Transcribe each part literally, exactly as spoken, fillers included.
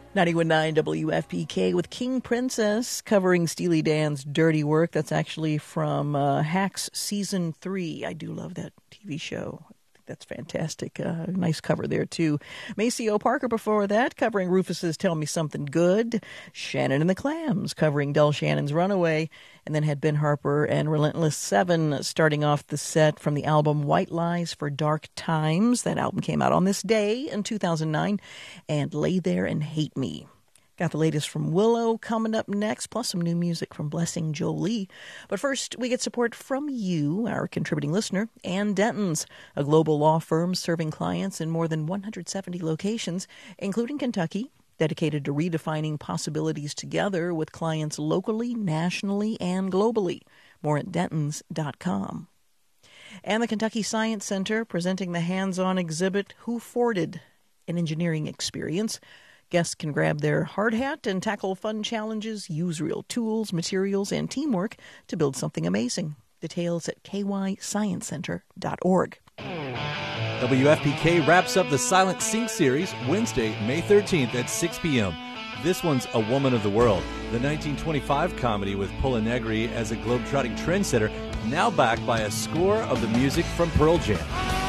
ninety-one point nine W F P K with King Princess covering Steely Dan's Dirty Work. That's actually from uh, Hacks Season three. I do love that T V show. That's fantastic. Uh, nice cover there, too. Maceo Parker before that, covering Rufus's Tell Me Something Good. Shannon and the Clams, covering Del Shannon's Runaway. And then had Ben Harper and Relentless Seven starting off the set from the album White Lies for Dark Times. That album came out on this day in two thousand nine. And Lay There and Hate Me. Got the latest from Willow coming up next, plus some new music from Blessing Jolie. But first, we get support from you, our contributing listener, Ann Denton's, a global law firm serving clients in more than one hundred seventy locations, including Kentucky, dedicated to redefining possibilities together with clients locally, nationally, and globally. More at dentons dot com. And the Kentucky Science Center presenting the hands-on exhibit, Who Forded? An Engineering Experience. Guests can grab their hard hat and tackle fun challenges, use real tools, materials, and teamwork to build something amazing. Details at k y science center dot org. W F P K wraps up the Silent Sync series Wednesday, May thirteenth at six p.m. This one's A Woman of the World, the nineteen twenty-five comedy with Paula Negri as a globetrotting trendsetter, now backed by a score of the music from Pearl Jam.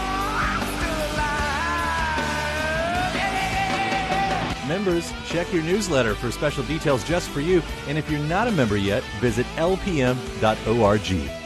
Members, check your newsletter for special details just for you. And if you're not a member yet, visit l p m dot org.